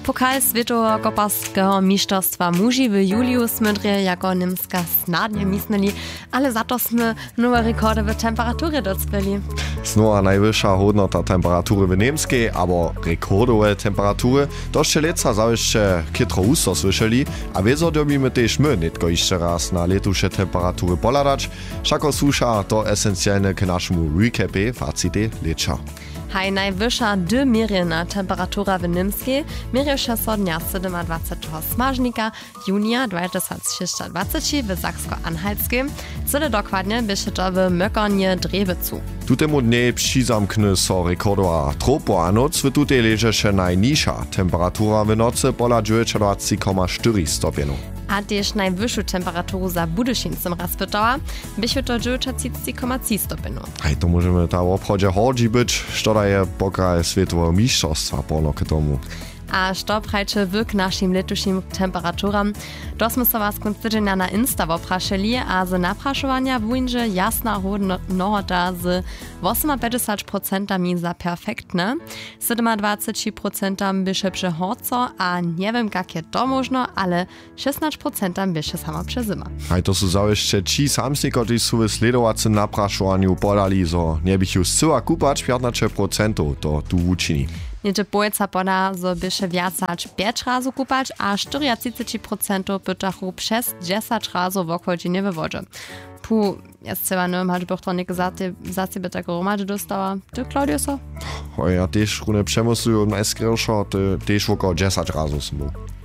Pokal Światowego koparskiego mistrzostwa muži w juliu sme drje jako Nimska snadnie misnili, ale za to sme nowe rekordy w temperatury docpeli. Znova najwyższa hodnota temperatury w Niemskiej, abo rekordowe temperatury, to jeszcze leca zawyższe kitro usto słyszeli, a wiezo dobimy też my nitko jeszcze raz na letusze temperatury poladać, wszako susza to esencjalne k naszemu recapie facity lecza. Haj najwyższa dymierjena temperatura w Nimskiej mierzyła się dnia 27 smażnika junia 2020 w Saksko-Anhaltskim, co dokładnie byście to w Mökonie Drewecu. Tutemu dnie přizamkny so rekordowa tropo a noc w tutej leży się najniższa temperatura w nocy pola 29,4 stopniów. A też najwyższą temperaturę za Budyšincem raz pytała, byśmy to 29,3 stopniów. Hej, to możemy ta w obchodzie hodzi być, što daje pokal Światowego mistrzostwa pono k tomu. A što prajče wy k našim letušim temperaturam? To smo se vas konc tydzienia na Insta oprašili a z naprašovania wujnže jasna hodnota z 58% za perfektne, 27% byše přehorco a nie wiem jakie to možno, ale 16% byše sama přezima. Hej, to są zawieszcze ci samsniko, którzy są w sledowacym napraszowaniu podali, że nie bych już zcela kupać 15% to tu uczyni. Niedzie bojca poda, że byše wiac hač 5 razu kupać, a 40% pytachu przez 10 razu w okolicine w wodzie. Jest trzeba nie wiem, bych to nie za ciebie tak romadzi dostała. Ty, Claudiuso? Ja też runę przemysluję najskryłszo, ty też około 10 razu są.